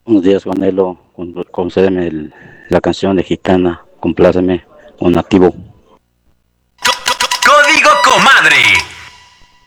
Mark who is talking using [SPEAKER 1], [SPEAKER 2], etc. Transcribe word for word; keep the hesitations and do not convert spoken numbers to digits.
[SPEAKER 1] Buenos días, Juanelo. Con- Concédeme el- la canción de Gitana. Compláceme con Nativo.
[SPEAKER 2] Código Comadre.